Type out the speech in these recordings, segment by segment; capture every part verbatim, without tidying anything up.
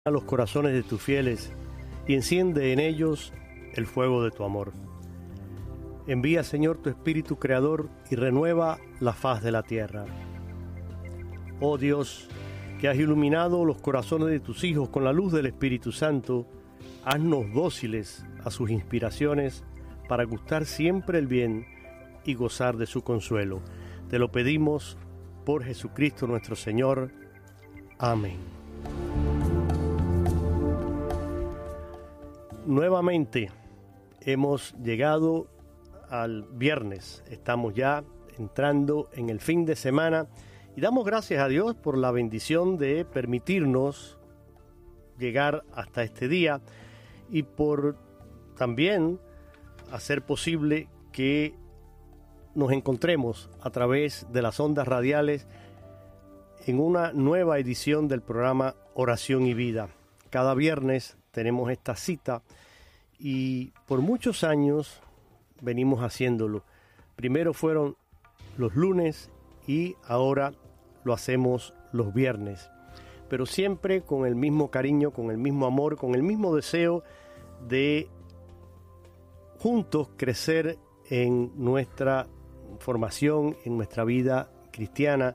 a los corazones de tus fieles y enciende en ellos el fuego de tu amor. Envía, Señor, tu Espíritu Creador y renueva la faz de la tierra. Oh Dios, que has iluminado los corazones de tus hijos con la luz del Espíritu Santo, haznos dóciles a sus inspiraciones para gustar siempre el bien y gozar de su consuelo. Te lo pedimos por Jesucristo nuestro Señor. Amén. Nuevamente hemos llegado al viernes, estamos ya entrando en el fin de semana y damos gracias a Dios por la bendición de permitirnos llegar hasta este día y por también hacer posible que nos encontremos a través de las ondas radiales en una nueva edición del programa Oración y Vida. Cada viernes tenemos esta cita y por muchos años venimos haciéndolo. Primero fueron los lunes y ahora lo hacemos los viernes, pero siempre con el mismo cariño, con el mismo amor, con el mismo deseo de juntos crecer en nuestra formación, en nuestra vida cristiana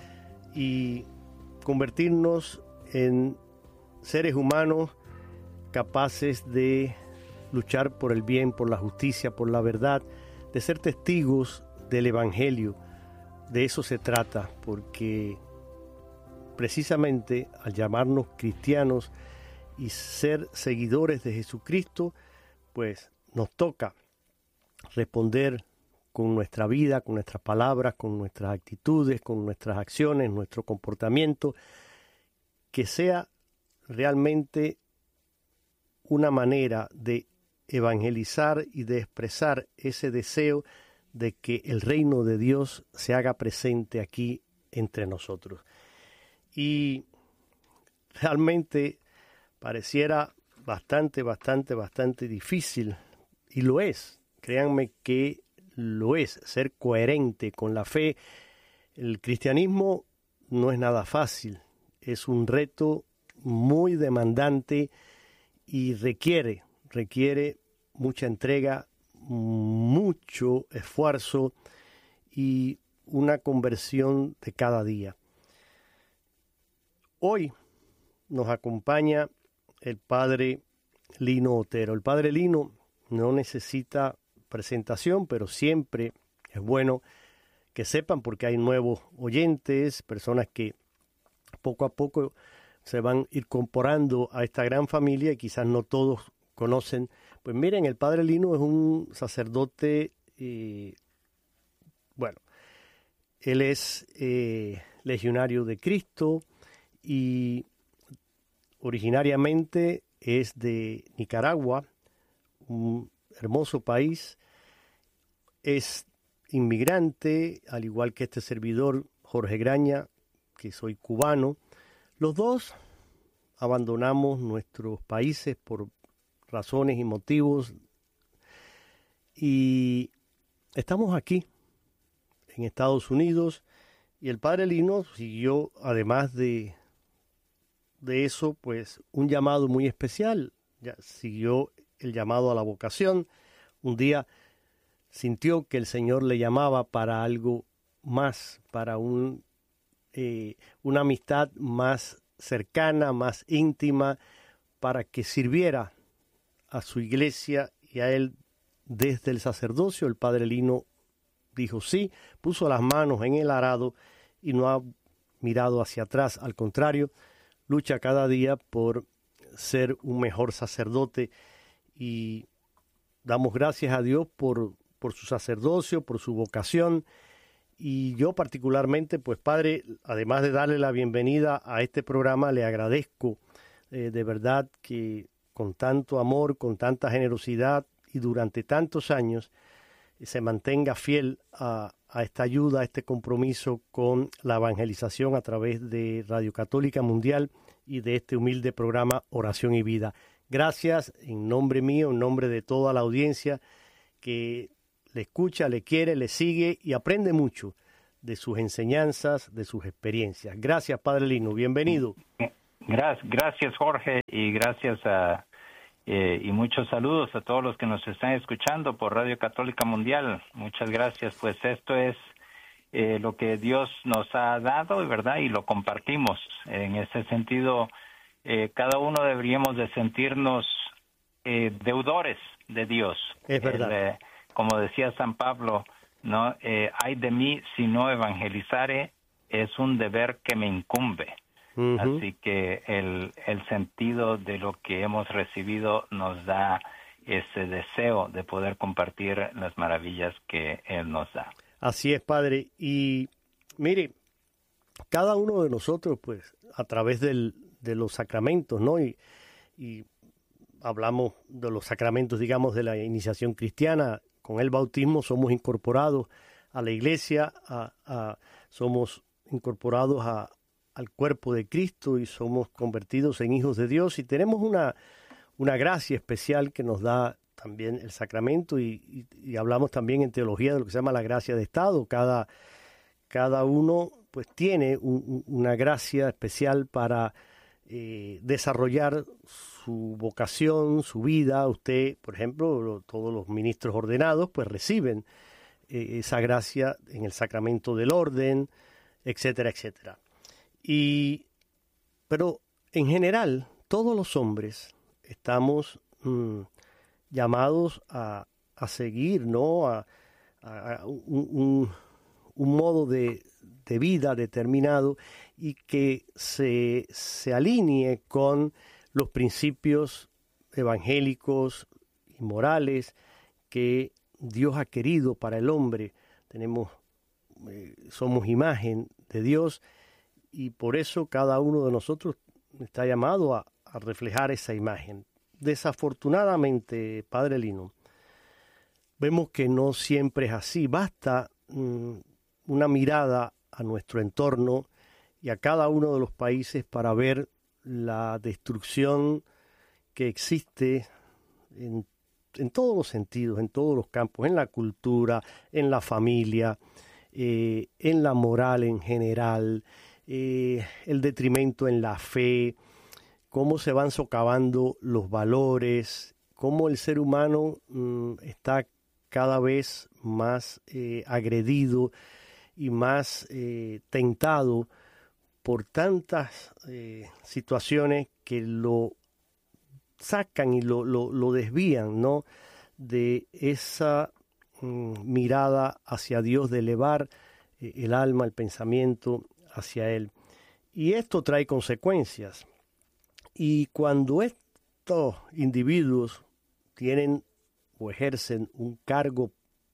y convertirnos en seres humanos capaces de luchar por el bien, por la justicia, por la verdad, de ser testigos del Evangelio. De eso se trata, porque precisamente al llamarnos cristianos y ser seguidores de Jesucristo, pues nos toca responder con nuestra vida, con nuestras palabras, con nuestras actitudes, con nuestras acciones, nuestro comportamiento, que sea realmente una manera de evangelizar y de expresar ese deseo de que el reino de Dios se haga presente aquí entre nosotros. Y realmente pareciera bastante, bastante, bastante difícil, y lo es, créanme que lo es, ser coherente con la fe. El cristianismo no es nada fácil, es un reto muy demandante y requiere, requiere mucha entrega, mucho esfuerzo y una conversión de cada día. Hoy nos acompaña el padre Lino Otero. El padre Lino no necesita presentación, pero siempre es bueno que sepan, porque hay nuevos oyentes, personas que poco a poco se van incorporando a esta gran familia y quizás no todos conocen. Pues miren, el padre Lino es un sacerdote, eh, bueno, él es eh, legionario de Cristo y originariamente es de Nicaragua, un hermoso país. Es inmigrante, al igual que este servidor Jorge Graña, que soy cubano. Los dos abandonamos nuestros países por razones y motivos y estamos aquí en Estados Unidos, y el padre Lino siguió, además de, de eso, pues un llamado muy especial. Ya siguió el llamado a la vocación. Un día sintió que el Señor le llamaba para algo más, para un Eh, una amistad más cercana, más íntima, para que sirviera a su iglesia y a él desde el sacerdocio. El padre Lino dijo sí, puso las manos en el arado y no ha mirado hacia atrás. Al contrario, lucha cada día por ser un mejor sacerdote y damos gracias a Dios por, por su sacerdocio, por su vocación. Y yo particularmente, pues padre, además de darle la bienvenida a este programa, le agradezco eh, de verdad que con tanto amor, con tanta generosidad y durante tantos años eh, se mantenga fiel a, a esta ayuda, a este compromiso con la evangelización a través de Radio Católica Mundial y de este humilde programa Oración y Vida. Gracias en nombre mío, en nombre de toda la audiencia que le escucha, le quiere, le sigue y aprende mucho de sus enseñanzas, de sus experiencias. Gracias, padre Lino. Bienvenido. Gracias, gracias Jorge, y gracias a eh, y muchos saludos a todos los que nos están escuchando por Radio Católica Mundial. Muchas gracias. Pues esto es eh, lo que Dios nos ha dado, ¿verdad? Y lo compartimos. En ese sentido, eh, cada uno deberíamos de sentirnos eh, deudores de Dios. Es verdad. El, eh, como decía San Pablo, no, eh, ay de mí si no evangelizare, es un deber que me incumbe. Uh-huh. Así que el, el sentido de lo que hemos recibido nos da ese deseo de poder compartir las maravillas que Él nos da. Así es, Padre. Y mire, cada uno de nosotros, pues, a través del, de los sacramentos, ¿no? Y, y hablamos de los sacramentos, digamos, de la iniciación cristiana. Con el bautismo somos incorporados a la iglesia, a, a, somos incorporados a al cuerpo de Cristo y somos convertidos en hijos de Dios, y tenemos una, una gracia especial que nos da también el sacramento, y, y, y hablamos también en teología de lo que se llama la gracia de Estado. Cada, cada uno pues tiene un, una gracia especial para eh, desarrollar su vocación, su vida. Usted, por ejemplo, todos los ministros ordenados pues reciben eh, esa gracia en el sacramento del orden, etcétera, etcétera. Y, pero en general, todos los hombres estamos mmm, llamados a, a seguir, ¿no? A, a, a un, un, un modo de, de vida determinado, y que se, se alinee con los principios evangélicos y morales que Dios ha querido para el hombre. Tenemos, eh, somos imagen de Dios, y por eso cada uno de nosotros está llamado a, a reflejar esa imagen. Desafortunadamente, Padre Lino, vemos que no siempre es así. Basta mmm, una mirada a nuestro entorno y a cada uno de los países para ver la destrucción que existe en, en todos los sentidos, en todos los campos, en la cultura, en la familia, eh, en la moral en general, Eh, el detrimento en la fe, cómo se van socavando los valores, cómo el ser humano mmm, está cada vez más eh, agredido y más eh, tentado por tantas eh, situaciones que lo sacan y lo, lo, lo desvían, ¿no?, de esa mmm, mirada hacia Dios, de elevar eh, el alma, el pensamiento hacia Él. Y esto trae consecuencias. Y cuando estos individuos tienen o ejercen un cargo,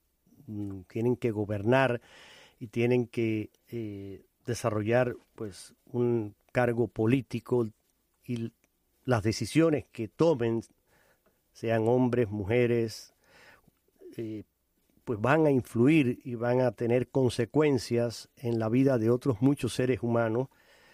tienen que gobernar y tienen que eh, desarrollar pues un cargo político, y las decisiones que tomen, sean hombres, mujeres, eh, pues van a influir y van a tener consecuencias en la vida de otros muchos seres humanos.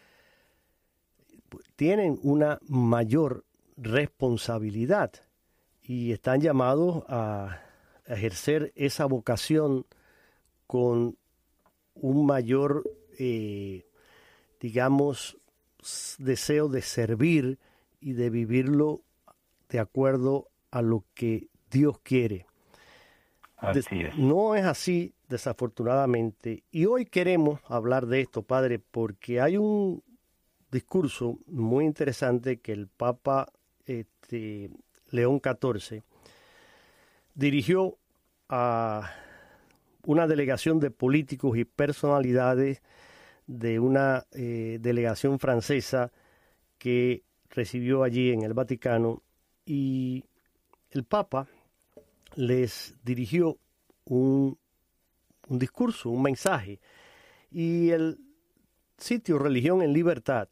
Tienen una mayor responsabilidad y están llamados a ejercer esa vocación con un mayor, eh, digamos, deseo de servir y de vivirlo de acuerdo a lo que Dios quiere. Así es. No es así, desafortunadamente. Y hoy queremos hablar de esto, Padre, porque hay un discurso muy interesante que el Papa este, León catorce dirigió a una delegación de políticos y personalidades de una eh, delegación francesa que recibió allí en el Vaticano, y el Papa les dirigió un, un discurso, un mensaje, y el sitio Religión en Libertad,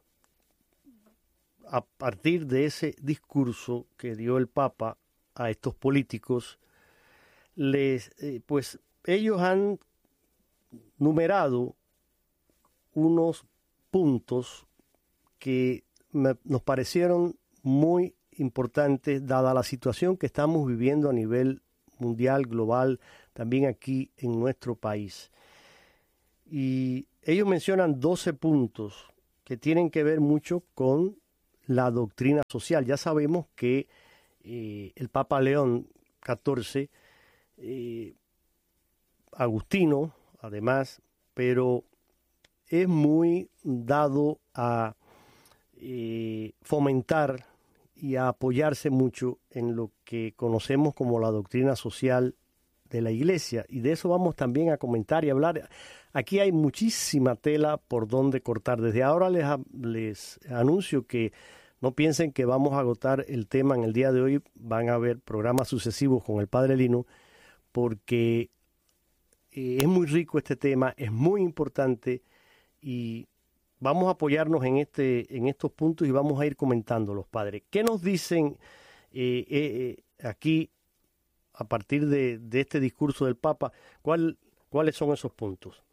a partir de ese discurso que dio el Papa a estos políticos, les, eh, pues ellos han numerado unos puntos que me, nos parecieron muy importantes dada la situación que estamos viviendo a nivel mundial, global, también aquí en nuestro país. Y ellos mencionan doce puntos que tienen que ver mucho con la doctrina social. Ya sabemos que eh, el Papa León catorce, eh, agustino, además, pero es muy dado a eh, fomentar y a apoyarse mucho en lo que conocemos como la doctrina social de la Iglesia, y de eso vamos también a comentar y hablar. Aquí hay muchísima tela por donde cortar. Desde ahora les, les anuncio que no piensen que vamos a agotar el tema en el día de hoy. Van a haber programas sucesivos con el Padre Lino, porque eh, es muy rico este tema, es muy importante, y vamos a apoyarnos en este en estos puntos y vamos a ir comentando los padres. ¿Qué nos dicen eh, eh, aquí a partir de, de este discurso del Papa? ¿Cuál, ¿Cuáles son esos puntos?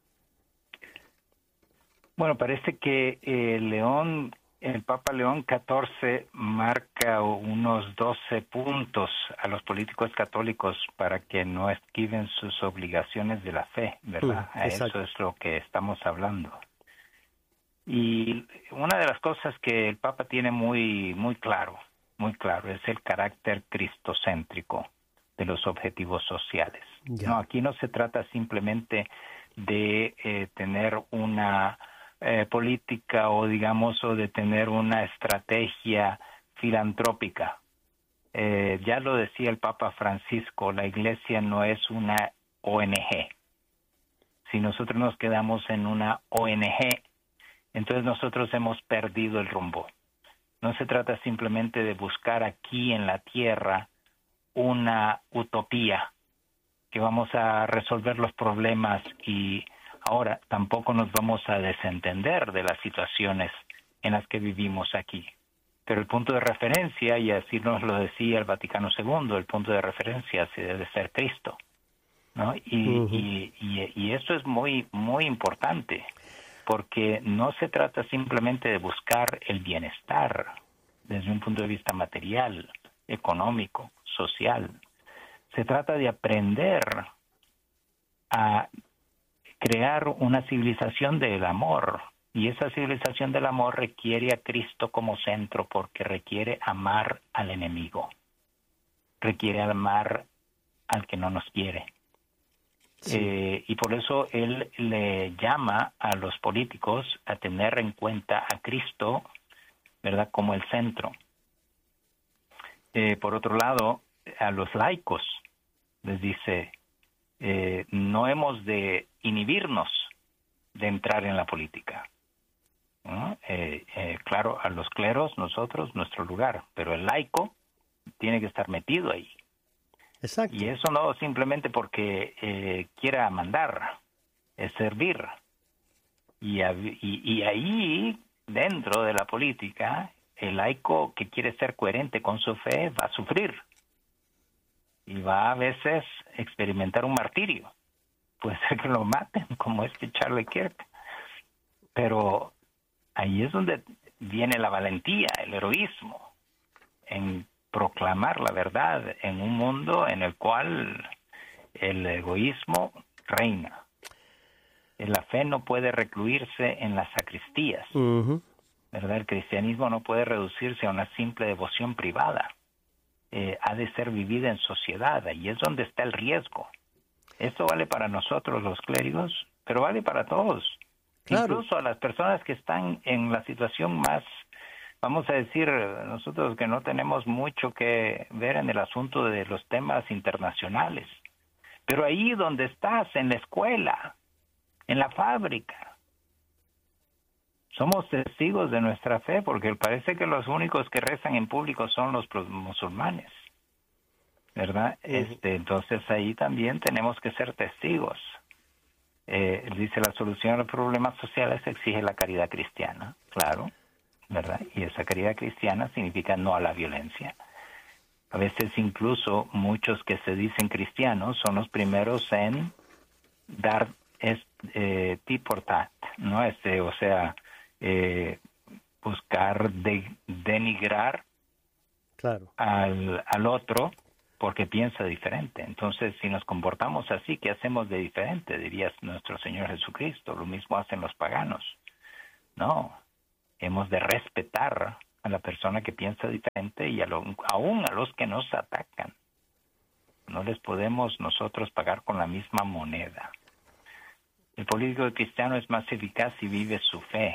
Bueno, parece que eh, León, el Papa León catorce marca unos doce puntos a los políticos católicos para que no esquiven sus obligaciones de la fe, ¿verdad? Mm, Eso es lo que estamos hablando. Y una de las cosas que el Papa tiene muy, muy claro, muy claro, es el carácter cristocéntrico de los objetivos sociales. No, aquí no se trata simplemente de eh, tener una eh, política o digamos o de tener una estrategia filantrópica. Eh, ya lo decía el Papa Francisco, la Iglesia no es una O N Ge. Si nosotros nos quedamos en una O N Ge, entonces nosotros hemos perdido el rumbo. No se trata simplemente de buscar aquí en la tierra una utopía que vamos a resolver los problemas, y ahora tampoco nos vamos a desentender de las situaciones en las que vivimos aquí. Pero el punto de referencia, y así nos lo decía el Vaticano segundo, el punto de referencia sí debe ser Cristo, ¿no? Y, uh-huh. y, y, y eso es muy, muy importante, porque no se trata simplemente de buscar el bienestar desde un punto de vista material, económico, social. Se trata de aprender a crear una civilización del amor, y esa civilización del amor requiere a Cristo como centro, porque requiere amar al enemigo, requiere amar al que no nos quiere. Sí. Eh, y por eso él le llama a los políticos a tener en cuenta a Cristo, ¿verdad?, como el centro. Eh, por otro lado, a los laicos les dice, eh, no hemos de inhibirnos de entrar en la política, ¿no? Eh, eh, claro, a los cleros, nosotros, nuestro lugar, pero el laico tiene que estar metido ahí. Exacto. Y eso no simplemente porque eh, quiera mandar, es servir. Y, y, y ahí, dentro de la política, el laico que quiere ser coherente con su fe va a sufrir. Y va a veces experimentar un martirio. Puede ser que lo maten, como este Charlie Kirk. Pero ahí es donde viene la valentía, el heroísmo, en proclamar la verdad en un mundo en el cual el egoísmo reina. La fe no puede recluirse en las sacristías, uh-huh. ¿verdad? El cristianismo no puede reducirse a una simple devoción privada. Eh, ha de ser vivida en sociedad, y es donde está el riesgo. Esto vale para nosotros los clérigos, pero vale para todos. Claro. Incluso a las personas que están en la situación más, vamos a decir, nosotros que no tenemos mucho que ver en el asunto de los temas internacionales. Pero ahí donde estás, en la escuela, en la fábrica, somos testigos de nuestra fe, porque parece que los únicos que rezan en público son los musulmanes, ¿verdad? Uh-huh. Este, entonces ahí también tenemos que ser testigos. Eh, dice, la solución a los problemas sociales exige la caridad cristiana, claro, ¿verdad? Y esa caridad cristiana significa no a la violencia. A veces incluso muchos que se dicen cristianos son los primeros en dar es, eh, tit por tat, ¿no? Este, o sea, eh, buscar de, denigrar claro. al, al otro porque piensa diferente. Entonces, si nos comportamos así, ¿qué hacemos de diferente? Diría nuestro Señor Jesucristo. Lo mismo hacen los paganos. No, hemos de respetar a la persona que piensa diferente y a lo, aún a los que nos atacan. No les podemos nosotros pagar con la misma moneda. El político cristiano es más eficaz si vive su fe.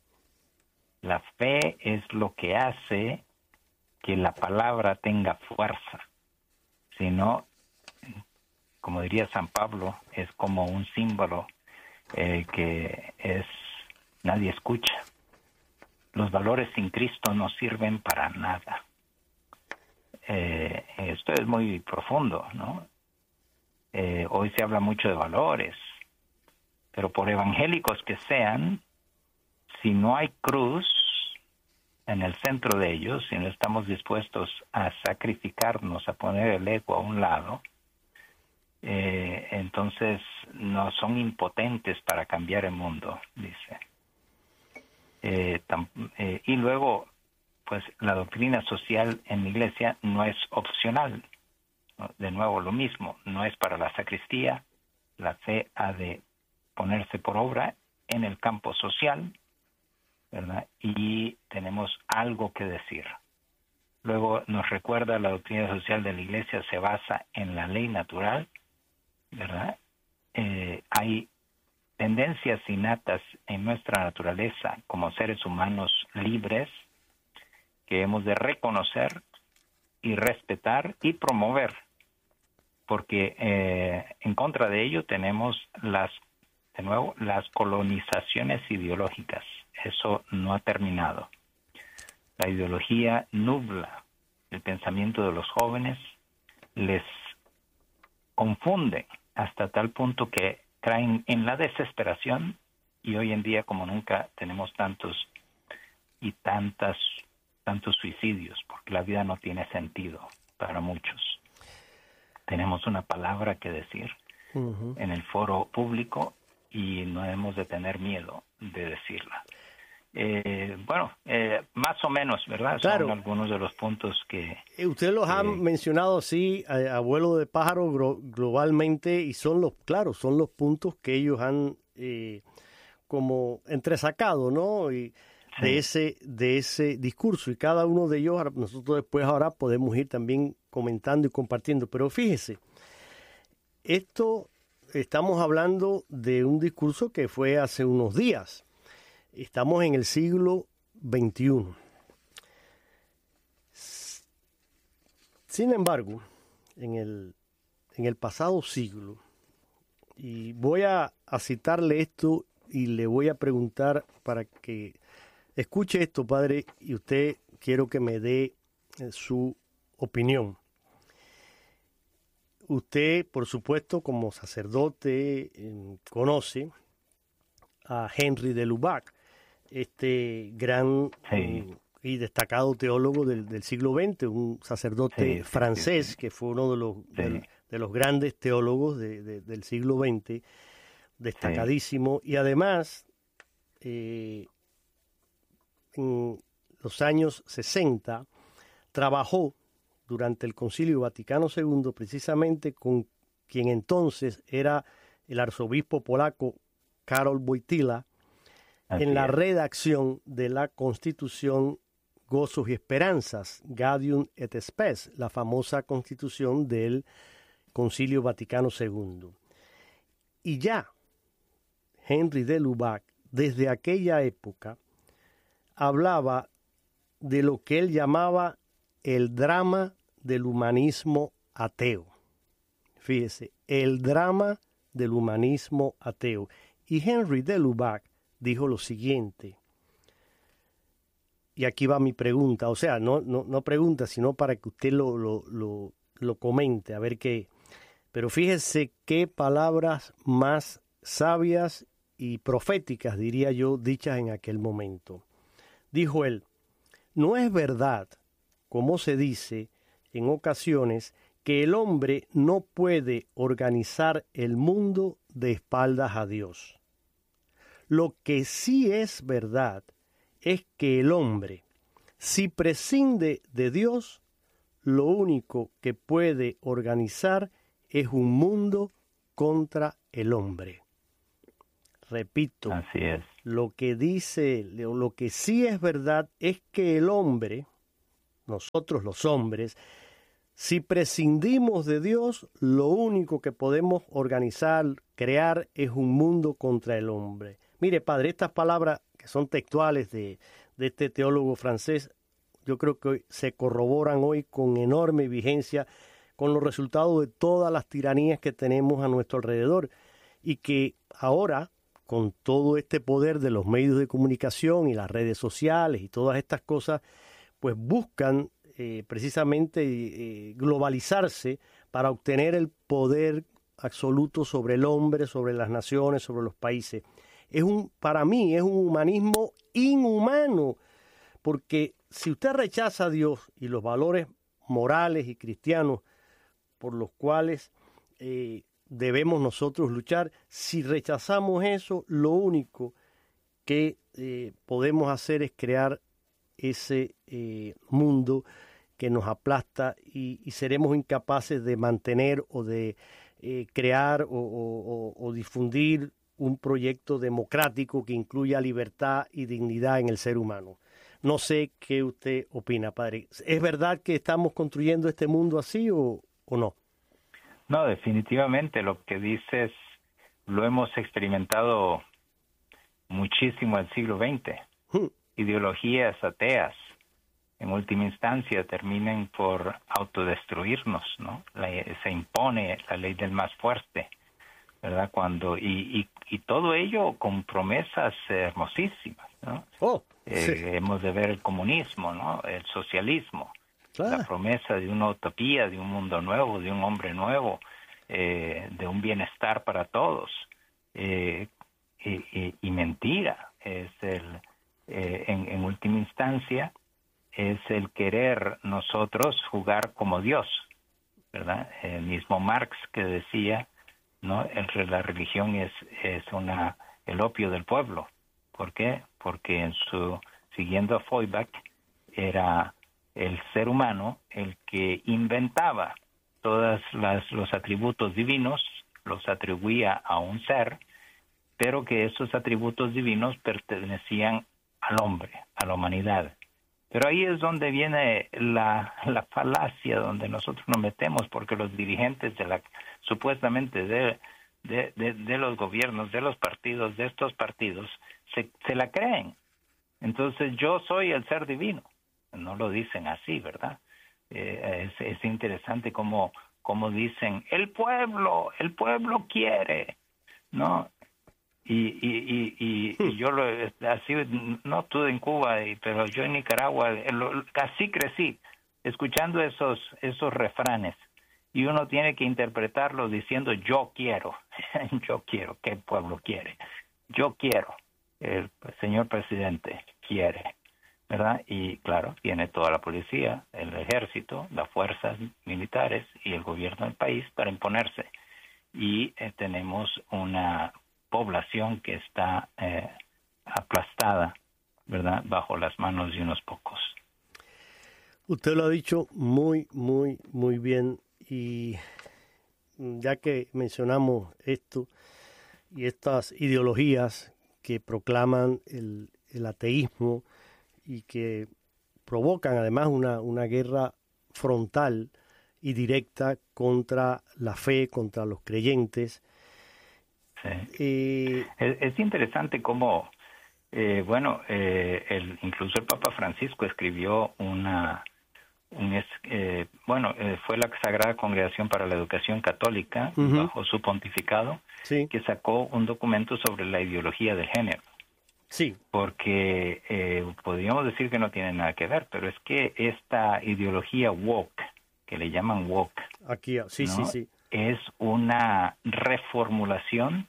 La fe es lo que hace que la palabra tenga fuerza. Si no, como diría San Pablo, es como un símbolo eh, que es nadie escucha. Los valores sin Cristo no sirven para nada. Eh, esto es muy profundo, ¿no? Eh, hoy se habla mucho de valores, pero por evangélicos que sean, si no hay cruz en el centro de ellos, si no estamos dispuestos a sacrificarnos, a poner el ego a un lado, eh, entonces no son impotentes para cambiar el mundo, dice. Eh, tam, eh, y luego, pues la doctrina social en la iglesia no es opcional. ¿No? De nuevo, lo mismo, no es para la sacristía. La fe ha de ponerse por obra en el campo social, ¿verdad? Y tenemos algo que decir. Luego nos recuerda la doctrina social de la iglesia se basa en la ley natural, ¿verdad? Eh, hay tendencias innatas en nuestra naturaleza como seres humanos libres que hemos de reconocer y respetar y promover, porque eh, en contra de ello tenemos las, de nuevo, las colonizaciones ideológicas. Eso no ha terminado. La ideología nubla el pensamiento de los jóvenes, les confunde hasta tal punto que caen en la desesperación, y hoy en día como nunca tenemos tantos y tantas tantos suicidios porque la vida no tiene sentido para muchos. Tenemos una palabra que decir uh-huh. en el foro público y no hemos de tener miedo de decirla. Eh, bueno, eh, más o menos, ¿verdad? Claro. Son algunos de los puntos que... Usted los eh, ha mencionado así, a, a vuelo de pájaro gro- globalmente, y son los, claro, son los puntos que ellos han eh, como entresacado, ¿no? Y sí. de ese de ese discurso, y cada uno de ellos, nosotros después ahora podemos ir también comentando y compartiendo. Pero fíjese, esto, estamos hablando de un discurso que fue hace unos días. Estamos en el siglo veintiuno. Sin embargo, en el, en el pasado siglo, y voy a, a citarle esto y le voy a preguntar para que escuche esto, padre, y usted quiero que me dé eh, su opinión. Usted, por supuesto, como sacerdote, eh, conoce a Henry de Lubac, este gran sí. eh, y destacado teólogo del, del siglo veinte, un sacerdote sí, francés sí, sí. que fue uno de los, sí. de, de los grandes teólogos de, de, del siglo veinte, destacadísimo, sí. y además eh, en los años sesenta trabajó durante el Concilio Vaticano segundo precisamente con quien entonces era el arzobispo polaco Karol Wojtyła, Así en la es. redacción de la Constitución Gozos y Esperanzas, Gaudium et Spes, la famosa Constitución del Concilio Vaticano segundo. Y ya Henry de Lubac, desde aquella época, hablaba de lo que él llamaba el drama del humanismo ateo. Fíjese, el drama del humanismo ateo. Y Henry de Lubac dijo lo siguiente, y aquí va mi pregunta, o sea, no, no, no pregunta, sino para que usted lo, lo, lo, lo comente, a ver qué. Pero fíjese qué palabras más sabias y proféticas, diría yo, dichas en aquel momento. Dijo él, no es verdad, como se dice en ocasiones, que el hombre no puede organizar el mundo de espaldas a Dios. Lo que sí es verdad es que el hombre, si prescinde de Dios, lo único que puede organizar es un mundo contra el hombre. repito, Así es. lo que dice, lo que sí es verdad es que el hombre, nosotros los hombres, si prescindimos de Dios, lo único que podemos organizar, crear, es un mundo contra el hombre. Mire, padre, estas palabras que son textuales de, de este teólogo francés, yo creo que se corroboran hoy con enorme vigencia con los resultados de todas las tiranías que tenemos a nuestro alrededor y que ahora, con todo este poder de los medios de comunicación y las redes sociales y todas estas cosas, pues buscan eh, precisamente eh, globalizarse para obtener el poder absoluto sobre el hombre, sobre las naciones, sobre los países. Es un, para mí es un humanismo inhumano, porque si usted rechaza a Dios y los valores morales y cristianos por los cuales eh, debemos nosotros luchar, si rechazamos eso, lo único que eh, podemos hacer es crear ese eh, mundo que nos aplasta y, y seremos incapaces de mantener o de eh, crear o, o, o difundir un proyecto democrático que incluya libertad y dignidad en el ser humano. No sé qué usted opina, padre. ¿Es verdad que estamos construyendo este mundo así o, o no? No, definitivamente lo que dices lo hemos experimentado muchísimo en el siglo veinte. Hmm. Ideologías ateas, en última instancia, terminan por autodestruirnos, ¿no? La, se impone la ley del más fuerte, ¿verdad? Cuando y, y, y todo ello con promesas hermosísimas, ¿no? Oh, eh, sí. Hemos de ver el comunismo, ¿no? El socialismo, claro. La promesa de una utopía, de un mundo nuevo, de un hombre nuevo, eh, de un bienestar para todos, eh, y, y, y mentira es el eh, en, en última instancia es el querer nosotros jugar como Dios, ¿verdad? El mismo Marx que decía, ¿no? El, la religión es, es una, el opio del pueblo. ¿Por qué? Porque en su, siguiendo a Feuerbach, era el ser humano el que inventaba todos los atributos divinos, los atribuía a un ser, pero que esos atributos divinos pertenecían al hombre, a la humanidad. Pero ahí es donde viene la, la falacia, donde nosotros nos metemos, porque los dirigentes de la supuestamente de, de, de, de los gobiernos, de los partidos, de estos partidos, se, se la creen. Entonces yo soy el ser divino. No lo dicen así, ¿verdad? Eh, es, es interesante cómo, cómo dicen, el pueblo, el pueblo quiere, ¿no? Y, y, y, y, y yo lo así, no tú en Cuba, y, pero yo en Nicaragua, lo, así crecí, escuchando esos, esos refranes. Y uno tiene que interpretarlo diciendo yo quiero, yo quiero, ¿qué pueblo quiere? Yo quiero, el señor presidente quiere, ¿verdad? Y claro, tiene toda la policía, el ejército, las fuerzas militares y el gobierno del país para imponerse. Y eh, tenemos una población que está eh, aplastada, ¿verdad?, bajo las manos de unos pocos. Usted lo ha dicho muy, muy, muy bien. Y ya que mencionamos esto y estas ideologías que proclaman el, el ateísmo y que provocan además una, una guerra frontal y directa contra la fe, contra los creyentes. Sí. Eh, es, es interesante cómo, eh, bueno, eh, el, incluso el Papa Francisco escribió una, un, eh, bueno, eh, fue la Sagrada Congregación para la Educación Católica, uh-huh. bajo su pontificado, sí. que sacó un documento sobre la ideología del género. Sí. Porque eh, podríamos decir que no tiene nada que ver, pero es que esta ideología woke, que le llaman woke, aquí, sí, ¿no? sí, sí, es una reformulación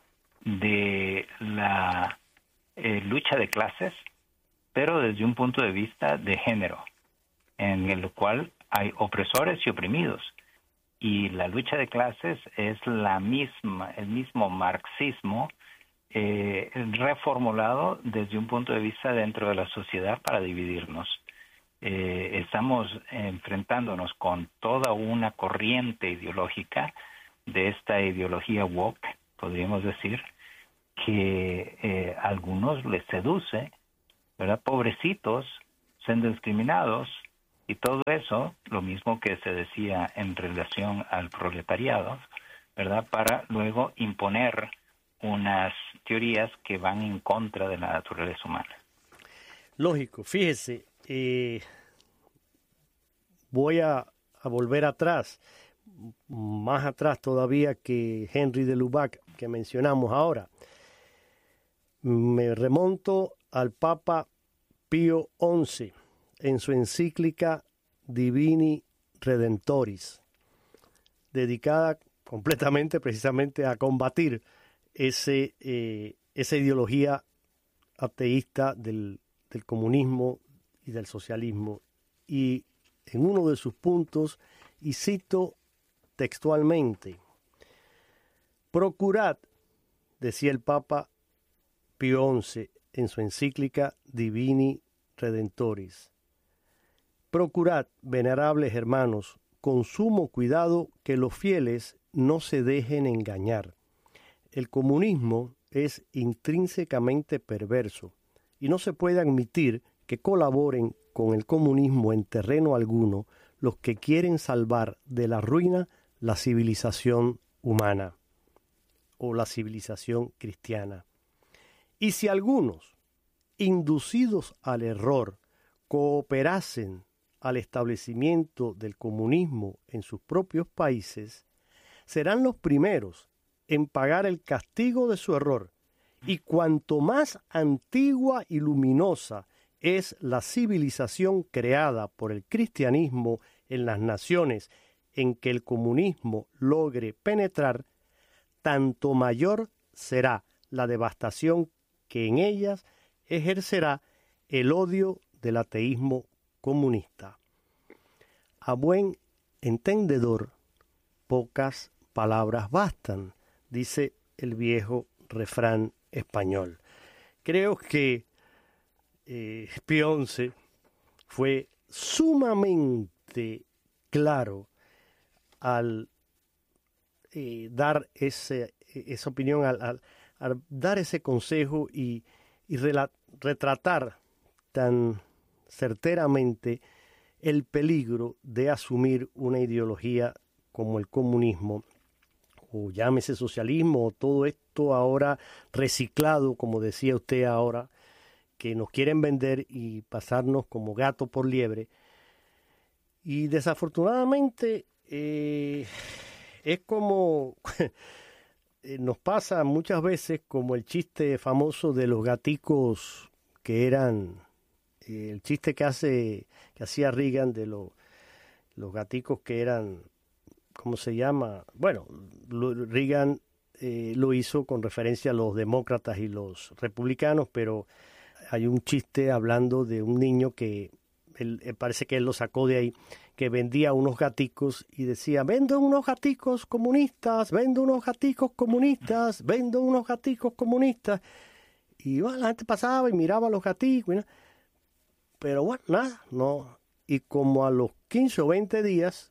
de la eh, lucha de clases, pero desde un punto de vista de género, en el cual hay opresores y oprimidos. Y la lucha de clases es la misma, el mismo marxismo eh, reformulado desde un punto de vista dentro de la sociedad para dividirnos. Eh, estamos enfrentándonos con toda una corriente ideológica de esta ideología woke, podríamos decir, que eh, a algunos les seduce, ¿verdad? Pobrecitos, siendo discriminados, y todo eso, lo mismo que se decía en relación al proletariado, ¿verdad? Para luego imponer unas teorías que van en contra de la naturaleza humana. Lógico, fíjese, eh, voy a, a volver atrás, más atrás todavía que Henry de Lubac, que mencionamos ahora. Me remonto al Papa Pío once en su encíclica Divini Redentoris, dedicada completamente precisamente a combatir ese, eh, esa ideología ateísta del, del comunismo y del socialismo. Y en uno de sus puntos, y cito textualmente, procurad, decía el Papa Pío once en su encíclica Divini Redentoris, procurad, venerables hermanos, con sumo cuidado que los fieles no se dejen engañar. El comunismo es intrínsecamente perverso y no se puede admitir que colaboren con el comunismo en terreno alguno los que quieren salvar de la ruina la civilización humana o la civilización cristiana. Y si algunos, inducidos al error, cooperasen al establecimiento del comunismo en sus propios países, serán los primeros en pagar el castigo de su error. Y cuanto más antigua y luminosa es la civilización creada por el cristianismo en las naciones en que el comunismo logre penetrar, tanto mayor será la devastación que en ellas ejercerá el odio del ateísmo comunista. A buen entendedor, pocas palabras bastan, dice el viejo refrán español. Creo que eh, Pío once fue sumamente claro al eh, dar ese, esa opinión, al, al, al dar ese consejo y, y rela, retratar tan certeramente el peligro de asumir una ideología como el comunismo, o llámese socialismo, o todo esto ahora reciclado, como decía usted ahora, que nos quieren vender y pasarnos como gato por liebre. Y desafortunadamente eh, es como nos pasa muchas veces como el chiste famoso de los gaticos que eran, eh, el chiste que hace que hacía Reagan de lo, los gaticos que eran, ¿cómo se llama? Bueno, lo, Reagan eh, lo hizo con referencia a los demócratas y los republicanos, pero hay un chiste hablando de un niño que él, él parece que él lo sacó de ahí, que vendía unos gaticos y decía, vendo unos gaticos comunistas, vendo unos gaticos comunistas, vendo unos gaticos comunistas. Y bueno, la gente pasaba y miraba a los gaticos, ¿no? Pero bueno, nada, no. Y como a los quince o veinte días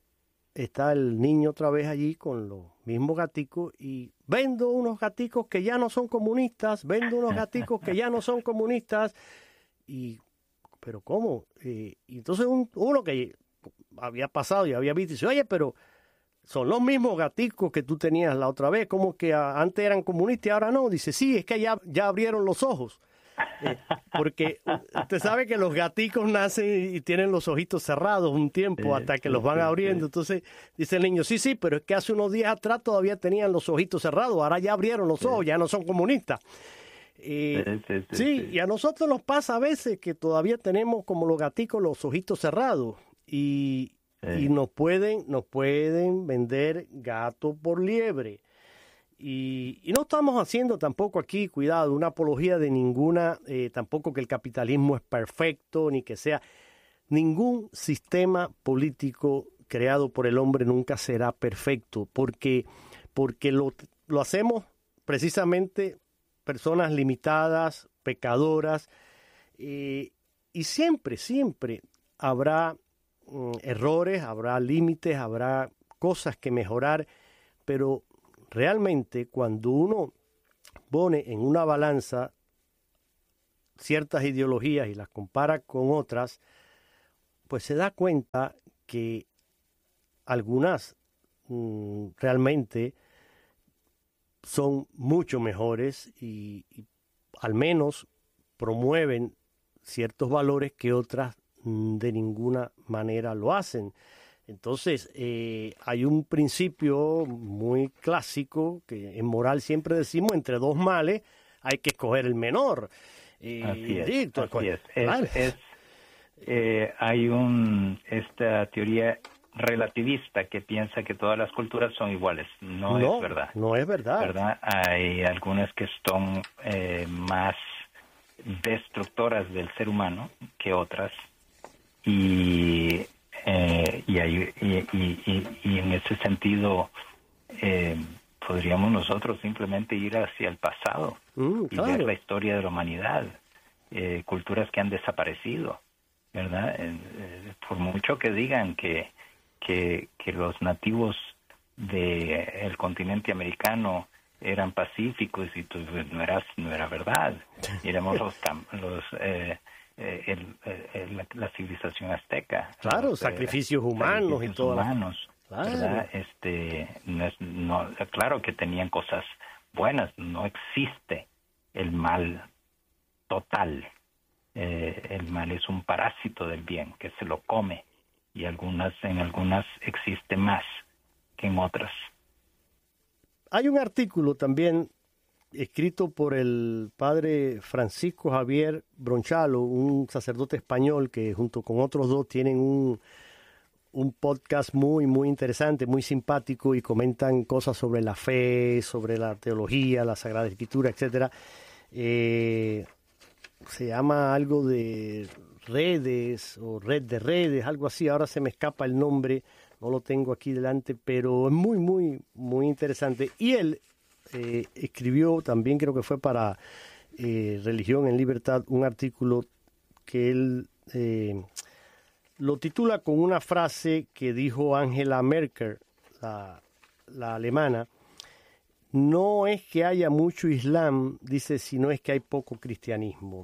está el niño otra vez allí con los mismos gaticos y vendo unos gaticos que ya no son comunistas, vendo unos gaticos que ya no son comunistas. Y, pero ¿cómo? Eh, y entonces un, uno que había pasado y había visto, dice, oye, pero son los mismos gaticos que tú tenías la otra vez, como que a, antes eran comunistas y ahora no. Dice, sí, es que ya, ya abrieron los ojos. Eh, porque usted sabe que los gaticos nacen y tienen los ojitos cerrados un tiempo hasta que los van abriendo. Entonces dice el niño, sí, sí, pero es que hace unos días atrás todavía tenían los ojitos cerrados, ahora ya abrieron los ojos, ya no son comunistas. Eh, sí, sí, sí, sí, y a nosotros nos pasa a veces que todavía tenemos como los gaticos los ojitos cerrados y, sí. y nos pueden, nos pueden vender gato por liebre. Y, y no estamos haciendo tampoco aquí, cuidado, una apología de ninguna, eh, tampoco que el capitalismo es perfecto, ni que sea, ningún sistema político creado por el hombre nunca será perfecto, porque, porque lo, lo hacemos precisamente personas limitadas, pecadoras, eh, y siempre, siempre habrá mm, errores, habrá límites, habrá cosas que mejorar, pero realmente cuando uno pone en una balanza ciertas ideologías y las compara con otras, pues se da cuenta que algunas mmm, realmente son mucho mejores y, y al menos promueven ciertos valores que otras mmm, de ninguna manera lo hacen. Entonces, eh, hay un principio muy clásico que en moral siempre decimos, entre dos males hay que escoger el menor. Eh, así es, sí, así es. es, es eh, hay un esta teoría relativista que piensa que todas las culturas son iguales. No, no es verdad. No es verdad. ¿verdad? Hay algunas que son eh, más destructoras del ser humano que otras. Y Eh, y, hay, y, y, y en ese sentido eh, podríamos nosotros simplemente ir hacia el pasado mm, claro. y ver la historia de la humanidad, eh, culturas que han desaparecido, ¿verdad? Eh, eh, por mucho que digan que, que, que los nativos del continente americano eran pacíficos y pues, no, era, no era verdad. Miremos los... los eh, El, el, la, la civilización azteca, claro, los, sacrificios eh, humanos sacrificios y todo humanos, claro. ¿verdad? Este, no es, no, claro que tenían cosas buenas, no existe el mal total, eh, el mal es un parásito del bien que se lo come y algunas en algunas existe más que en otras. Hay un artículo también escrito por el padre Francisco Javier Bronchalo, un sacerdote español que junto con otros dos tienen un, un podcast muy, muy interesante, muy simpático y comentan cosas sobre la fe, sobre la teología, la Sagrada Escritura, etcétera. Eh, se llama algo de redes o red de redes, algo así, ahora se me escapa el nombre, no lo tengo aquí delante, pero es muy, muy, muy interesante. Y él Eh, escribió también, creo que fue para eh, Religión en Libertad, un artículo que él eh, lo titula con una frase que dijo Angela Merkel, la, la alemana: no es que haya mucho Islam, dice, sino es que hay poco cristianismo.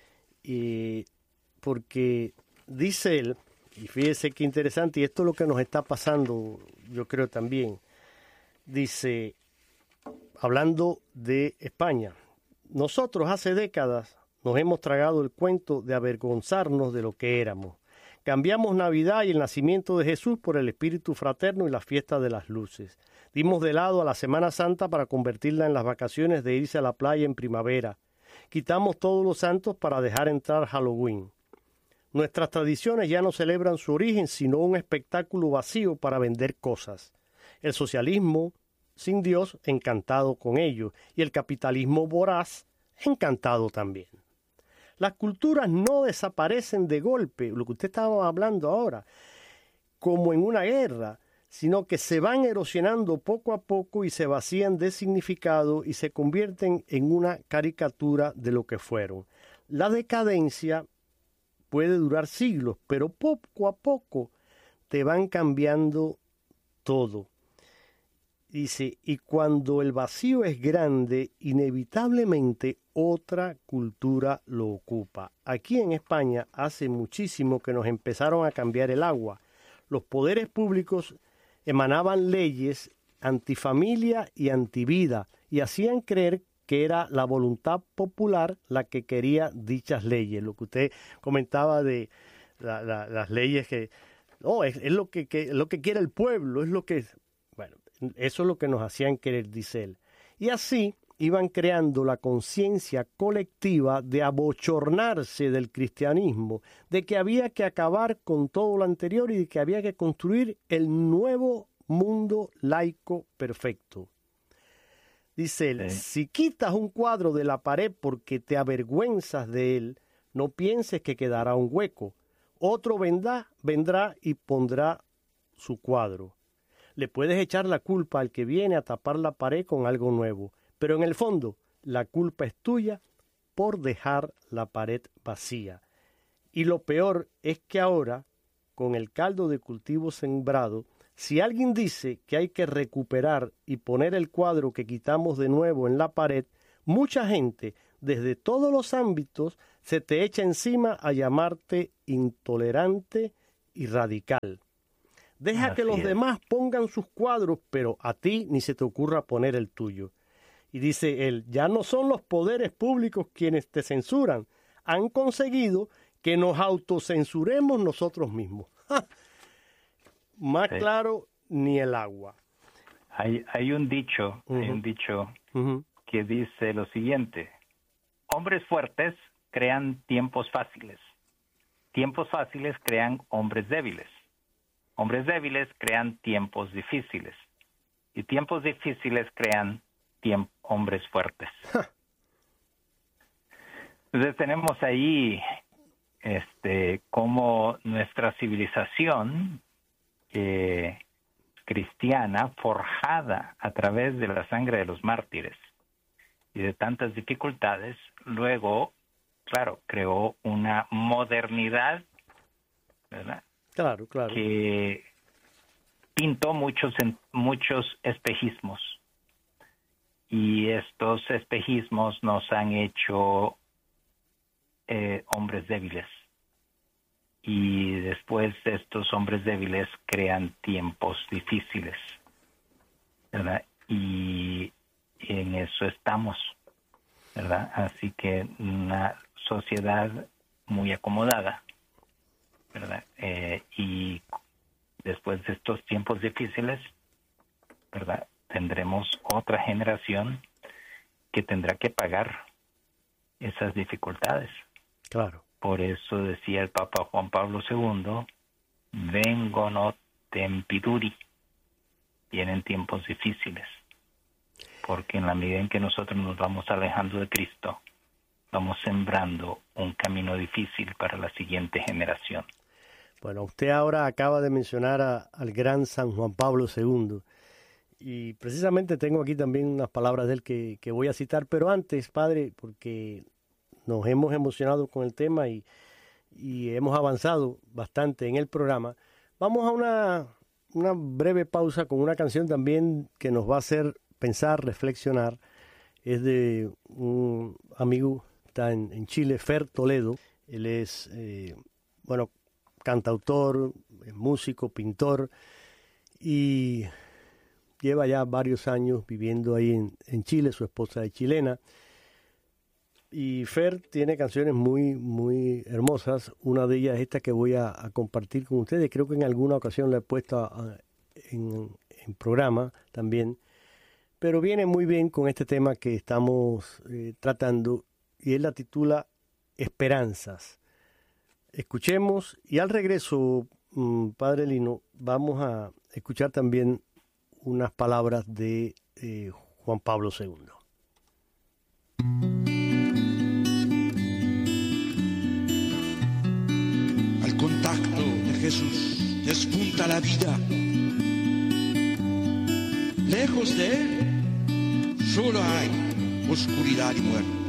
Eh, porque dice él, y fíjese qué interesante, y esto es lo que nos está pasando, yo creo también, dice, hablando de España, nosotros hace décadas nos hemos tragado el cuento de avergonzarnos de lo que éramos. Cambiamos Navidad y el nacimiento de Jesús por el espíritu fraterno y la fiesta de las luces. Dimos de lado a la Semana Santa para convertirla en las vacaciones de irse a la playa en primavera. Quitamos todos los santos para dejar entrar Halloween. Nuestras tradiciones ya no celebran su origen, sino un espectáculo vacío para vender cosas. El socialismo sin Dios, encantado con ello, y el capitalismo voraz, encantado también. Las culturas no desaparecen de golpe, lo que usted estaba hablando ahora, como en una guerra, sino que se van erosionando poco a poco y se vacían de significado y se convierten en una caricatura de lo que fueron. La decadencia puede durar siglos, pero poco a poco te van cambiando todo. Dice, y cuando el vacío es grande, inevitablemente otra cultura lo ocupa. Aquí en España hace muchísimo que nos empezaron a cambiar el agua. Los poderes públicos emanaban leyes antifamilia y antivida y hacían creer que era la voluntad popular la que quería dichas leyes. Lo que usted comentaba de la, la, las leyes que, no, es, es lo que, que, lo que quiere el pueblo, es lo que... Bueno, eso es lo que nos hacían querer, dice él. Y así iban creando la conciencia colectiva de abochornarse del cristianismo, de que había que acabar con todo lo anterior y de que había que construir el nuevo mundo laico perfecto. Dice él, sí. Si quitas un cuadro de la pared porque te avergüenzas de él, no pienses que quedará un hueco. Otro vendrá, vendrá y pondrá su cuadro. Le puedes echar la culpa al que viene a tapar la pared con algo nuevo, pero en el fondo la culpa es tuya por dejar la pared vacía. Y lo peor es que ahora, con el caldo de cultivo sembrado, si alguien dice que hay que recuperar y poner el cuadro que quitamos de nuevo en la pared, mucha gente desde todos los ámbitos se te echa encima a llamarte intolerante y radical. Deja Así que los es. demás pongan sus cuadros, pero a ti ni se te ocurra poner el tuyo. Y dice él, ya no son los poderes públicos quienes te censuran, han conseguido que nos autocensuremos nosotros mismos. ¡Ja! Más Sí. claro, ni el agua. Hay, hay un dicho, hay Ujú. un dicho Ujú. que dice lo siguiente: hombres fuertes crean tiempos fáciles. Tiempos fáciles crean hombres débiles. Hombres débiles crean tiempos difíciles. Y tiempos difíciles crean tiemp- hombres fuertes. Entonces tenemos ahí este como nuestra civilización eh, cristiana, forjada a través de la sangre de los mártires y de tantas dificultades, luego, claro, creó una modernidad, ¿verdad?, Claro, claro. que pintó muchos en- muchos espejismos, y estos espejismos nos han hecho eh, hombres débiles, y después estos hombres débiles crean tiempos difíciles, ¿verdad? Y en eso estamos, ¿verdad? Así que una sociedad muy acomodada, ¿verdad? Eh, y después de estos tiempos difíciles, ¿verdad?, tendremos otra generación que tendrá que pagar esas dificultades. Claro. Por eso decía el Papa Juan Pablo segundo, vengo no tempiduri, vienen tiempos difíciles, porque en la medida en que nosotros nos vamos alejando de Cristo, vamos sembrando un camino difícil para la siguiente generación. Bueno, usted ahora acaba de mencionar a- al gran San Juan Pablo segundo, y precisamente tengo aquí también unas palabras de él que, que voy a citar, pero antes, padre, porque nos hemos emocionado con el tema y, y hemos avanzado bastante en el programa, vamos a una, una breve pausa con una canción también que nos va a hacer pensar, reflexionar. Es de un amigo, está en, en Chile, Fer Toledo. Él es, eh, bueno, cantautor, músico, pintor, y lleva ya varios años viviendo ahí en, en Chile. Su esposa es chilena. Y Fer tiene canciones muy, muy hermosas. Una de ellas es esta que voy a, a compartir con ustedes. Creo que en alguna ocasión la he puesto a- a- en, en programa también. Pero viene muy bien con este tema que estamos eh, tratando, y él la titula Esperanzas. Escuchemos, y al regreso, mmm, Padre Lino, vamos a escuchar también unas palabras de eh, Juan Pablo segundo. Al contacto de Jesús despunta la vida. Lejos de él solo hay oscuridad y muerte.